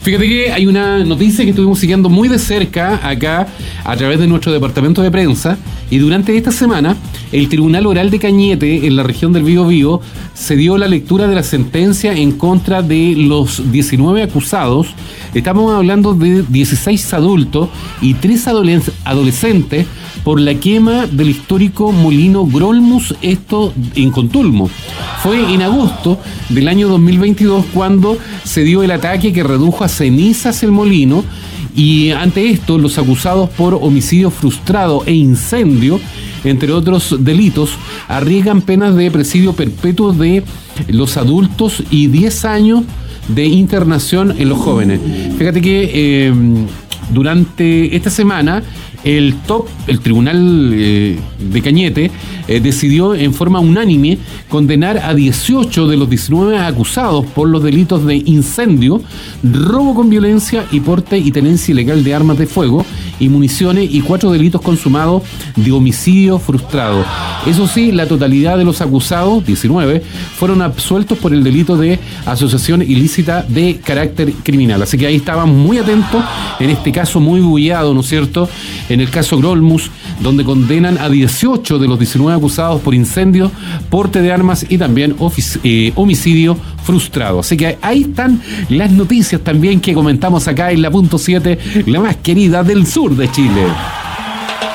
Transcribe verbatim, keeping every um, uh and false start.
Fíjate que hay una noticia que estuvimos siguiendo muy de cerca acá a través de nuestro departamento de prensa, y durante esta semana el Tribunal Oral de Cañete en la región del Biobío se dio la lectura de la sentencia en contra de los diecinueve acusados. Estamos hablando de dieciséis adultos y tres adolescentes por la quema del histórico molino Grolmus, esto en Contulmo. Fue en agosto del año dos mil veintidós cuando se dio el ataque que redujo a cenizas el molino, y ante esto los acusados por homicidio frustrado e incendio, entre otros delitos, arriesgan penas de presidio perpetuo de los adultos y diez años de internación en los jóvenes. Fíjate que eh, durante esta semana el top, el Tribunal eh, de Cañete eh, decidió en forma unánime condenar a dieciocho de los diecinueve acusados por los delitos de incendio, robo con violencia y porte y tenencia ilegal de armas de fuego y municiones, y cuatro delitos consumados de homicidio frustrado. Eso sí, la totalidad de los acusados, diecinueve, fueron absueltos por el delito de asociación ilícita de carácter criminal. Así que ahí estaban muy atentos en este caso muy bullado, ¿no es cierto?, en el caso Grolmus, donde condenan a dieciocho de los diecinueve acusados por incendio, porte de armas y también ofici- eh, homicidio frustrado. Así que ahí están las noticias también que comentamos acá en la punto siete, la más querida del sur de Chile.